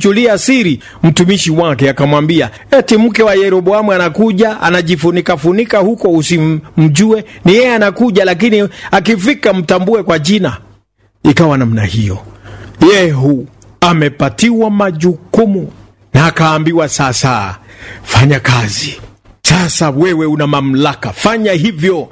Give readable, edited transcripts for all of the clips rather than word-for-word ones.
akamfichulia siri mtumishi wake, akamwambia eti mke wa Yeroboamu anakuja, anajifunika funika huko, usimjue ni yeye anakuja, lakini akifika mtambue kwa jina. Ikawa namna hiyo. Yehu amepatiwa majukumu na akaambiwa, sasa fanya kazi, sasa wewe una mamlaka, fanya hivyo.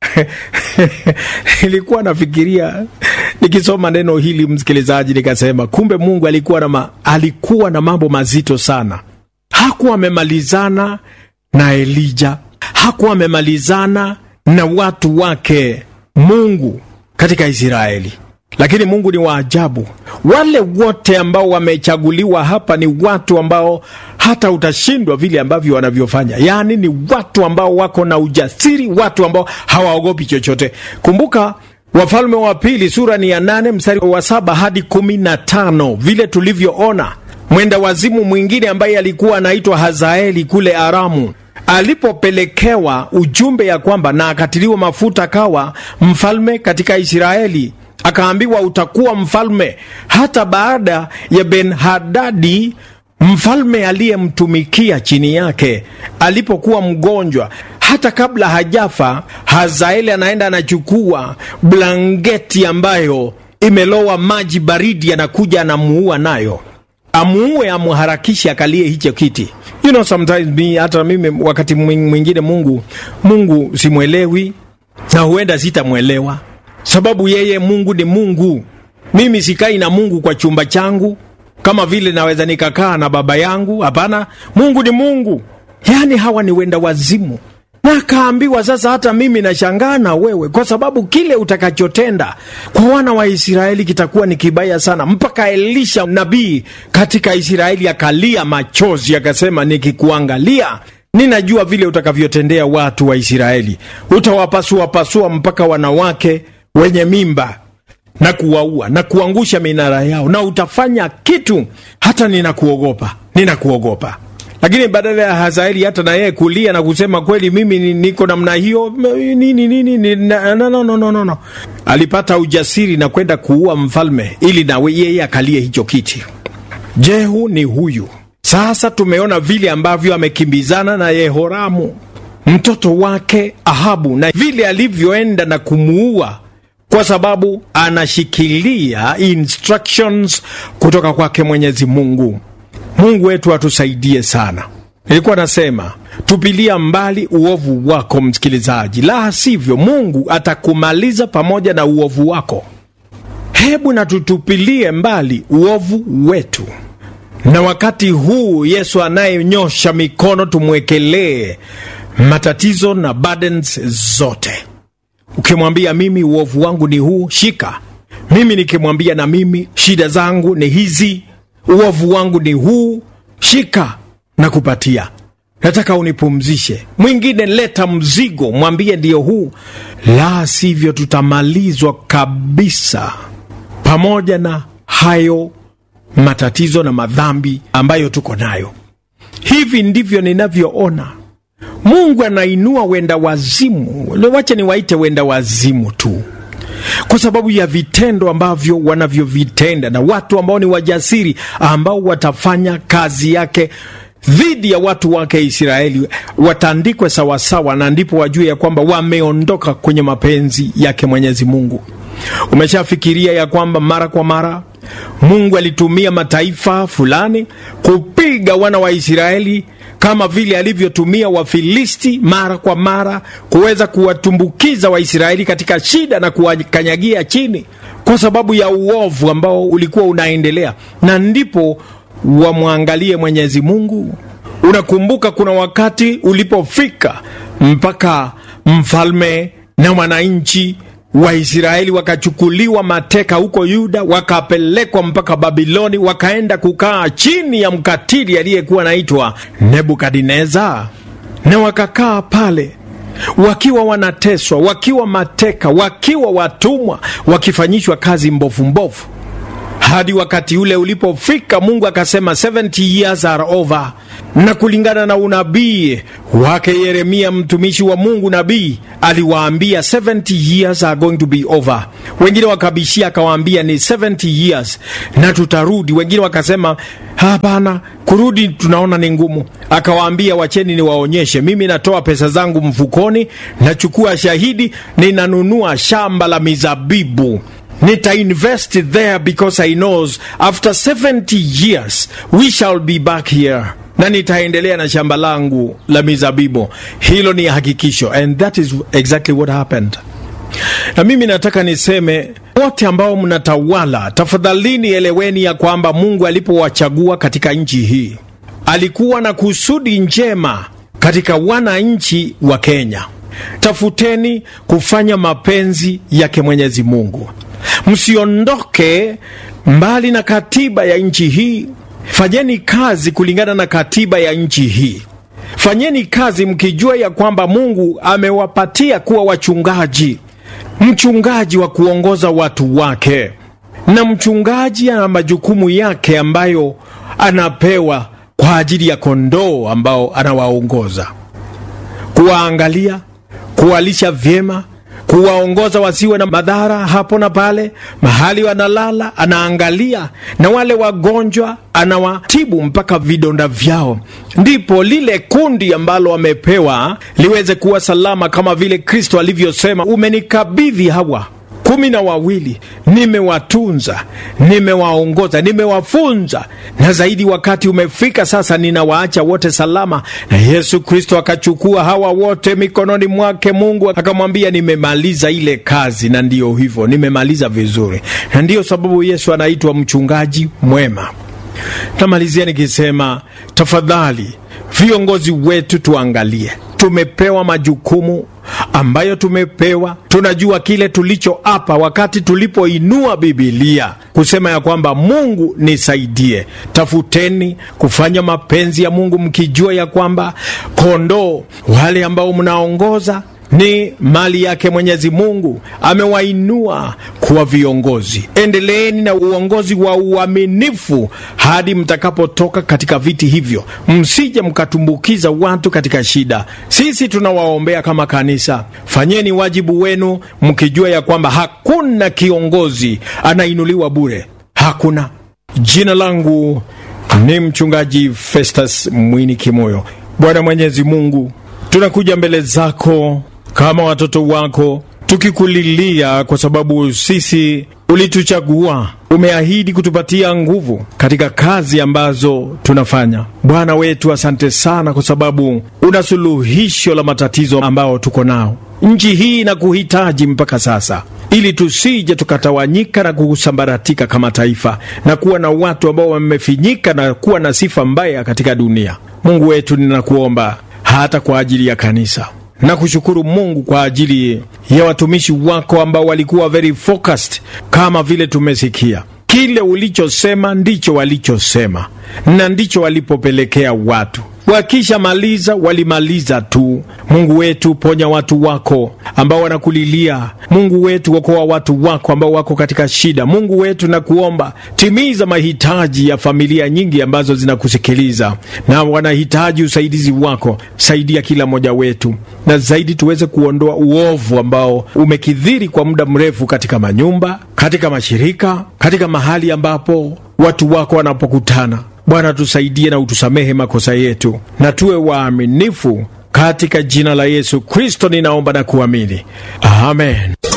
Nilikuwa nafikiria nikisoma neno hili, msikilizaji, nikasema kumbe Mungu alikuwa na mambo mazito sana. Hakuwa amemalizana na Elija, hakuwa amemalizana na watu wake Mungu katika Israeli. Lakini Mungu ni wa ajabu. Wale wote ambao wamechaguliwa hapa ni watu ambao hata utashindwa vile ambavyo wanavyofanya. Yaani ni watu ambao wako na ujasiri, watu ambao hawaogopi chochote. Kumbuka Wafalme wa Pili sura ni ya 8 mstari wa 7 hadi 15, vile tulivyoona mwenda wazimu mwingine ambaye alikuwa anaitwa Hazaeli kule Aramu alipopelekewa ujumbe ya kwamba na akatiliwa mafuta kawa mfalme katika Israeli. Akaambiwa utakuwa mfalme hata baada ya Ben-Hadadi mfalme aliyemtumikia chini yake alipokuwa mgonjwa. Hata kabla hajafa, Hazaeli anaenda anachukua blanketi ambayo imelowa maji baridi, anakuja anamuua nayo, amuue, amuharakishe akalie hicho kiti. You know, sometimes hata mimi wakati mwingine Mungu simwelewi, na huenda sitamwelewa, sababu yeye Mungu ni Mungu. Mimi sikai na Mungu kwa chumba changu kama vile naweza nikakaa na baba yangu. Hapana, Mungu ni Mungu. Yani hawa ni wenda wazimu. Na akaambiwa sasa, hata mimi nashangaa na wewe, kwa sababu kile utakachotenda kwa wana wa Israeli kitakuwa ni kibaya sana. Mpaka Elisha nabii katika Israeli akalia machozi, akasema nikikuangalia ninajua vile utakavyotendea watu wa Israeli. Utawapasua mpaka wanawake wenye mimba na kuwaua na kuangusha minara yao, na utafanya kitu hata ninakuogopa. Lakini badala ya Hazaeli hata na yeye kulia na kusema kweli mimi niko namna hiyo no. Alipata ujasiri na kwenda kuua mfalme ili na yeye akalie hicho kiti. Jehu ni huyu. Sasa tumeona vile ambavyo amekimbizana na Yehoramu mtoto wake Ahabu, na vile alivyoenda na kumuua kwa sababu anashikilia instructions kutoka kwake Mwenyezi Mungu. Mungu wetu atusaidie sana. Nilikuwa nasema tupilia mbali uovu wako, msikilizaji, la sivyo Mungu atakumaliza pamoja na uovu wako. Hebu na tutupilie mbali uovu wetu, na wakati huu Yesu anayenyosha mikono tumwekelee matatizo na burdens zote. Ukimwambia mimi uovu wangu ni huu, shika. Mimi nikimwambia na mimi shida zangu ni hizi, uovu wangu ni huu, shika na kupatia. Nataka unipumzishe. Mwingine leta mzigo, mwambie ndio huu, la sivyo tutamalizwa kabisa pamoja na hayo matatizo na madhambi ambayo tuko nayo. Hivi ndivyo ninavyoona Mungu anainua wenda wazimu. Wacha niwaite wenda wazimu tu, kwa sababu ya vitendo ambavyo wanavyovitenda, na watu ambao ni wajasiri ambao watafanya kazi yake dhidi ya watu wake Israeli watandikwe sawasawa, na ndipo wajue ya kwamba wameondoka kwenye mapenzi yake Mwenyezi Mungu. Umeshafikiria ya kwamba mara kwa mara Mungu alitumia mataifa fulani kupiga wana wa Israeli, kama vile alivyotumia Wafilisti mara kwa mara kuweza kuwatumbukiza Waisraeli katika shida na kuwakanyagia chini kwa sababu ya uovu ambao ulikuwa unaendelea. Na ndipo wamwangalie Mwenyezi Mungu. Unakumbuka kuna wakati ulipofika mpaka mfalme na wananchi wa Israeli wakachukuliwa mateka huko Yuda, wakapelekwa mpaka Babiloni, wakaenda kukaa chini ya mkatili aliyekuwa anaitwa Nebukadneza, na wakakaa pale wakiwa wanateswa, wakiwa mateka, wakiwa watumwa, wakifanyishwa kazi mbovu. hadi wakati ule ulipofika, Mungu akasema 70 years are over. Na kulingana na unabii wake Yeremia, mtumishi wa Mungu nabii, aliwaambia 70 years are going to be over. Wengine wakabishia, akawaambia ni 70 years na tutarudi. Wengine wakasema hapana, kurudi tunaona ni ngumu. Akawaambia wacheni niwaonyeshe, mimi natoa pesa zangu mfukoni, nachukua shahidi, ninanunua shamba la mizabibu, nita invest there because I knows after 70 years we shall be back here, na nitaendelea na shamba langu la mizabibu. Hilo ni hakikisho, and that is exactly what happened. Na mimi nataka niseme, wote ambao mnatawala, tafadhalini eleweni ya kwamba Mungu alipowachagua katika nchi hii, alikuwa na kusudi njema katika wananchi wa Kenya. Tafuteni kufanya mapenzi yake Mwenyezi Mungu. Msiondoke mbali na katiba ya nchi hii. Fanyeni kazi kulingana na katiba ya nchi hii. Fanyeni kazi mkijua ya kwamba Mungu amewapatia kuwa wachungaji. Mchungaji wa kuongoza watu wake, na mchungaji ana majukumu yake ambayo anapewa kwa ajili ya kondoo ambao anawaongoza: kuwaangalia, kuwalisha vyema, kuwaongoza wasiwe na madhara hapo na pale, mahali wanalala anaangalia, na wale wagonjwa anawatibu mpaka vidonda vyao. Ndipo lile kundi ambalo wamepewa liweze kuwa salama, kama vile Kristo alivyosema, umenikabidhi hawa 12, nimewatunza, nimewaongoza, nimewafunza, na zaidi wakati umefika sasa ninawaacha wote salama. Na Yesu Kristo akachukua hawa wote mikononi mwake. Mungu akamwambia, nimemaliza ile kazi, na ndiyo hivyo, nimemaliza vizuri. Na ndiyo sababu Yesu anaitwa mchungaji mwema. Tamalizia nikisema, tafadhali viongozi wetu tuangalie, tumepewa majukumu ambayo tumepewa. Tunajua kile tulichoapa wakati tulipoinua Biblia kusema ya kwamba Mungu nisaidie. Tafuteni kufanya mapenzi ya Mungu mkijua ya kwamba kondoo wale ambao mnaongoza ni mali yake Mwenyezi Mungu, amewainua kuwa viongozi. Endeleeni na uongozi wa uaminifu hadi mtakapotoka katika viti hivyo, msije mkatumbukiza watu katika shida. Sisi tunawaombea kama kanisa. Fanyeni wajibu wenu mkijua ya kwamba hakuna kiongozi anainuliwa bure, hakuna. Jina langu ni mchungaji Festus Mwini Kimoyo. Bwana Mwenyezi Mungu, tunakuja mbele zako kama watoto wako, tukikulilia kwa sababu sisi ulituchagua. Umeahidi kutupatia nguvu katika kazi ambazo tunafanya. Bwana wetu, asante sana kwa sababu una suluhisho la matatizo ambao tuko nao. Nchi hii inakuhitaji mpaka sasa, ili tusije tukatawanyika na kusambaratika kama taifa na kuwa na watu ambao wamefinyika na kuwa na sifa mbaya katika dunia. Mungu wetu, ninakuomba hata kwa ajili ya kanisa. Na kushukuru Mungu kwa ajili ya watumishi wako ambao walikuwa very focused, kama vile tumesikia. Kile ulichosema ndicho walichosema, na ndicho walipopelekea watu. Wakisha maliza, walimaliza tu. Mungu wetu, ponya watu wako ambao wanakulilia. Mungu wetu, okoa watu wako ambao wako katika shida. Mungu wetu, nakuomba timiza mahitaji ya familia nyingi ambazo zinakusikiliza na wanahitaji usaidizi wako. Saidia kila mmoja wetu, na zaidi tuweze kuondoa uovu ambao umekithiri kwa muda mrefu katika manyumba, katika mashirika, katika mahali ambapo watu wako wanapokutana. Bwana, tusaidie na utusamehe makosa yetu, na tuwe waaminifu. Katika jina la Yesu Kristo ninaomba na kuamini, amen.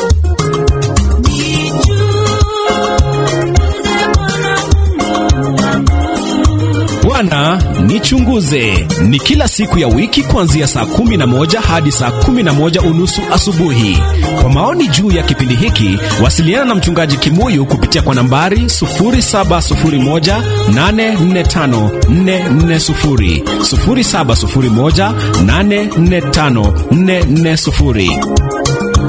Bwana nichunguze ni kila siku ya wiki kuanzia saa 11 hadi saa 11:30 asubuhi. Kwa maoni juu ya kipindi hiki, wasiliana na mchungaji Kimuyu kupitia kwa nambari 0701845440, 0701845440.